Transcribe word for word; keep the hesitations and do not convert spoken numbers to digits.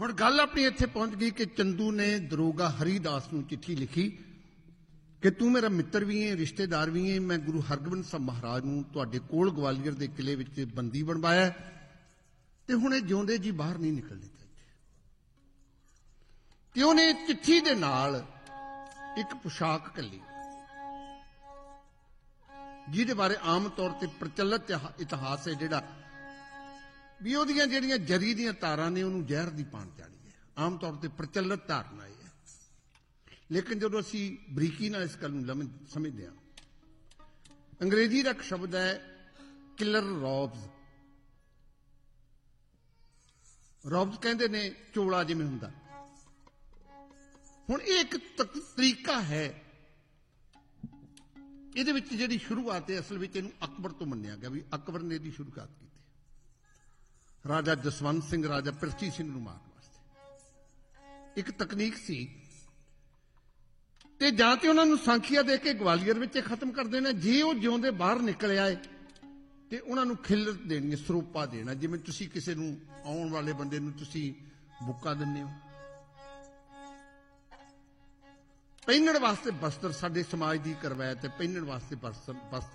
ਹੁਣ ਗੱਲ ਆਪਣੀ ਇੱਥੇ ਪਹੁੰਚ ਗਈ ਕਿ ਚੰਦੂ ਨੇ ਦਰੋਗਾ ਹਰੀਦਾਸ ਨੂੰ ਚਿੱਠੀ ਲਿਖੀ ਕਿ ਤੂੰ ਮੇਰਾ ਮਿੱਤਰ ਵੀ ਹੈ, ਰਿਸ਼ਤੇਦਾਰ ਵੀ ਹੈ। ਮੈਂ ਗੁਰੂ ਹਰਗੋਬਿੰਦ ਸਾਹਿਬ ਮਹਾਰਾਜ ਨੂੰ ਤੁਹਾਡੇ ਕੋਲ ਗਵਾਲੀਅਰ ਦੇ ਕਿਲੇ ਵਿੱਚ ਬੰਦੀ ਬਣਵਾਇਆ ਤੇ ਹੁਣ ਇਹ ਜਿਉਂਦੇ ਜੀ ਬਾਹਰ ਨਹੀਂ ਨਿਕਲਣੇ ਚਾਹੀਦੇ। ਤੇ ਉਹਨੇ ਚਿੱਠੀ ਦੇ ਨਾਲ ਇੱਕ ਪੁਸ਼ਾਕ ਘੱਲੀ ਜਿਹਦੇ ਬਾਰੇ ਆਮ ਤੌਰ ਤੇ ਪ੍ਰਚਲਿਤ ਇਤਿਹਾਸ ਹੈ ਜਿਹੜਾ ਵੀ ਉਹਦੀਆਂ ਜਿਹੜੀਆਂ ਜਰੀ ਦੀਆਂ ਤਾਰਾਂ ਨੇ ਉਹਨੂੰ ਜ਼ਹਿਰ ਦੀ ਪਾਣ ਚਾੜੀ ਹੈ। ਆਮ ਤੌਰ ਤੇ ਪ੍ਰਚਲਿਤ ਧਾਰਨਾ ਹੈ। ਲੇਕਿਨ ਜਦੋਂ ਅਸੀਂ ਬਰੀਕੀ ਨਾਲ ਇਸ ਗੱਲ ਨੂੰ ਸਮਝਦੇ ਹਾਂ, ਅੰਗਰੇਜ਼ੀ ਦਾ ਇੱਕ ਸ਼ਬਦ ਹੈ ਕਿਲਰ ਰੌਬਸ। ਰੌਬਸ ਕਹਿੰਦੇ ਨੇ ਚੋਲਾ ਜਿਵੇਂ ਹੁੰਦਾ। ਹੁਣ ਇਹ ਇੱਕ ਤਰੀਕਾ ਹੈ, ਇਹਦੇ ਵਿੱਚ ਜਿਹੜੀ ਸ਼ੁਰੂਆਤ ਹੈ ਅਸਲ ਵਿੱਚ ਇਹਨੂੰ ਅਕਬਰ ਤੋਂ ਮੰਨਿਆ ਗਿਆ ਵੀ ਅਕਬਰ ਨੇ ਇਹਦੀ ਸ਼ੁਰੂਆਤ ਕੀਤੀ। ਰਾਜਾ ਜਸਵੰਤ ਸਿੰਘ, ਰਾਜਾ ਪ੍ਰਿਥਵੀ ਸਿੰਘ ਨੂੰ ਮਾਰਨ ਵਾਸਤੇ ਇੱਕ ਤਕਨੀਕ ਸੀ। ਤੇ ਜਾਂ ਤੇ ਉਹਨਾਂ ਨੂੰ ਸਾਂਖੀਆ ਦੇ ਕੇ ਗਵਾਲੀਅਰ ਵਿੱਚ ਖਤਮ ਕਰ ਦੇਣਾ, ਜੇ ਉਹ ਜਿਉਂਦੇ ਬਾਹਰ ਨਿਕਲ ਆਏ ਤੇ ਉਹਨਾਂ ਨੂੰ ਖਿੱਲਤ ਦੇਣੀ, ਸਰੋਪਾ ਦੇਣਾ। ਜਿਵੇਂ ਤੁਸੀਂ ਕਿਸੇ ਨੂੰ ਆਉਣ ਵਾਲੇ ਬੰਦੇ ਨੂੰ ਤੁਸੀਂ ਬੁੱਕਾ ਦਿੰਦੇ ਹੋ। ਪਹਿਨਣ ਵਾਸਤੇ ਬਸਤਰ ਸਾਡੇ ਸਮਾਜ ਦੀ ਇੱਕ ਰਵਾਇਤ ਹੈ, ਪਹਿਨਣ ਵਾਸਤੇ ਬਸਤਰ